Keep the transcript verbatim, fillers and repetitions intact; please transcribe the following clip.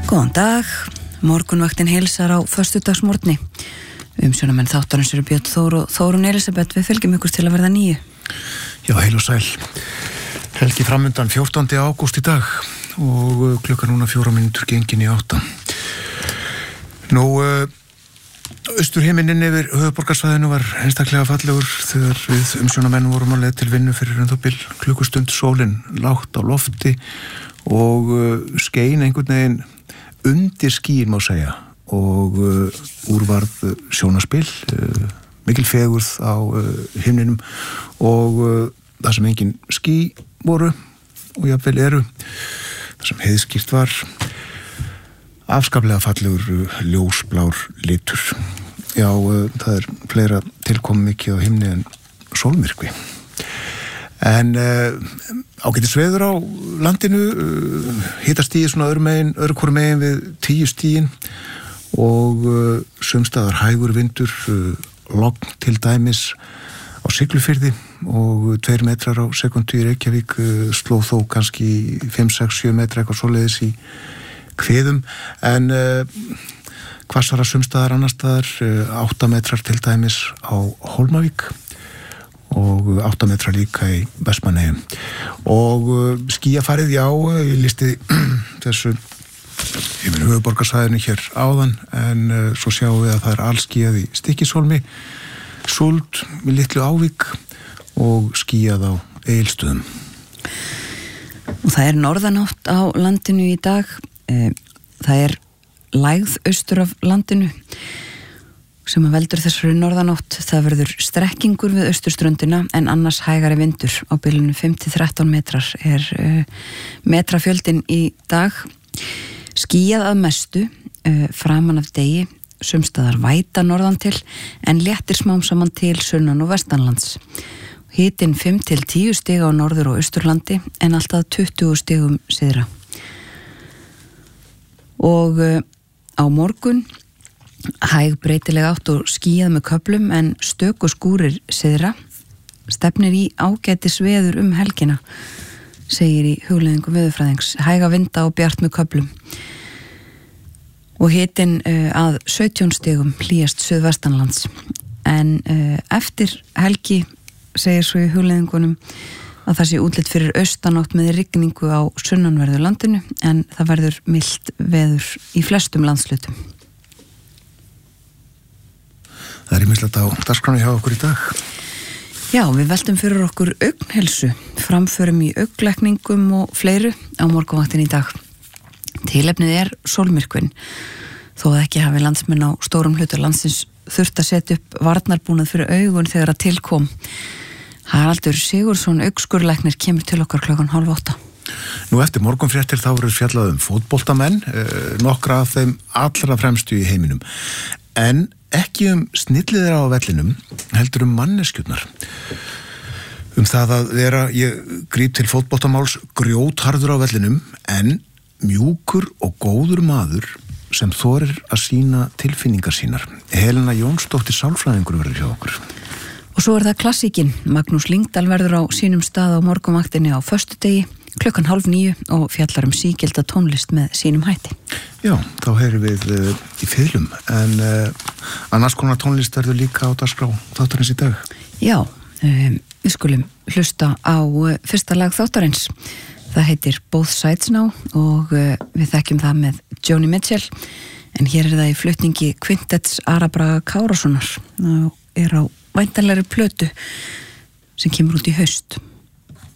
Góðan dag, morgunvaktin heilsar á föstudagsmorgni. Umsjónamenn þáttarins eru Björn Þór og Þórunn Elísabet. Við fylgjum ykkur til að verða níu. Já, heil og sæl. Helgi framundan fjórtándi ágúst í dag og klukkan núna fjóra mínútur gengin í átta. Nú, austurhiminninn yfir höfuðborgarsvæðinu var einstaklega fallegur þegar við umsjónamenn vorum að leið til vinnu fyrir um það bil klukkustund. Sólin lágt á lofti og skein einhvern veginn undir skýin má segja og uh, úrvarð sjónaspil, uh, mikil fegurð á uh, himninum og uh, það sem engin ský voru og jafnvel eru, það sem heiðskýrt var, afskaplega fallegur uh, ljósblár litur. Já, uh, það er fleira tilkomið mikið á himni en sólmyrkvi. En uh, ágætis veður á landinu, uh, hitastigið svona öðru megin, öðru hvoru megin við tíu stigin og uh, sumstaðar hægur vindur, uh, logn til dæmis á Siglufirði og tveir metrar á sekundu í Reykjavík, uh, sló þó kannski fimm, sex, sjö metra eitthvað svoleiðis í kviðum, en uh, hvassara sumstaðar annar staðar, uh, átta metrar til dæmis á Hólmavík og átta metra líka í Vestmannaeyjum. Og uh, skýjafarið, já, ég listi þessu yfir höfuðborgarsvæðinu hér áðan, en uh, svo sjáum við að það er allskýjað í Stykkishólmi, súld með litlu Ávík og skýjað á Egilsstöðum. Og það er norðanátt á landinu í dag. Það er lægð austur af landinu sem að veldur þessari norðanátt. Það verður strekkingur við austurströndina en annars hægari vindur. Á bilinu fimm til þrettán metrar er uh, metrafjöldin í dag. Skýjað að mestu uh, framan af degi, sumstaðar væta norðan til en léttir smám saman til sunnan og vestanlands. Hitinn fimm til tíu stig á norður og austurlandi en alltaf tuttugu stigum syðra. Og uh, á morgun hæg breytileg átt og skýjað með köflum en stöku skúrir syðra, stefnir í ágætis veður um helgina, segir í hugleiðingu veðurfræðings. Hæga vinda og bjart með köflum og hitinn uh, að sautján stigum hlýjast suðvestanlands. En uh, eftir helgi segir svo í hugleiðingunum að það sé útlit fyrir austanátt með rigningu á sunnanverðu landinu en það verður milt veður í flestum landslutum. Það er ýmislegt á dagskráni hjá okkur í dag. Já, við veltum fyrir okkur augnheilsu, framförum í augnlækningum og fleiru á morgunvaktin í dag. Tilefnið er sólmyrkvinn, þó að ekki hafi landsmenn á stórum hluta landsins þurft að setja upp varnarbúnað fyrir augun þegar að tilkom. Haraldur Sigurðsson, augskurlæknir, kemur til okkar klukkan hálf átta. Nú eftir morgunfréttir þá verður fjallað um fótboltamenn, nokkra af þeim allra fremstu í heiminum. En ekki um snilliðir á vellinum, heldur um manneskjurnar. Um það að vera, ég gríp til fótboltamáls, grjótharður á vellinum, en mjúkur og góður maður sem þorir að sína tilfinningar sínar. Helena Jónsdóttir sálfræðingur verður hjá okkur. Og svo er það klassíkin. Magnús Lyngdal verður á sínum stað á morgunvaktinni á föstudegi, klukkan hálf níu og fjallar um sígilda tónlist með sínum hætti. Já, þá heyrum við uh, í fiðlum, en uh, annars konar tónlist verður líka á dagskrá þáttarins í dag. Já, um, við skulum hlusta á uh, fyrsta lag þáttarins. Það heitir Both Sides Now og uh, við þekkjum það með Joni Mitchell, en hér er það í flutningi Kvintets Ara Braga Kárasonar og er á væntanlegri plötu sem kemur út í haust.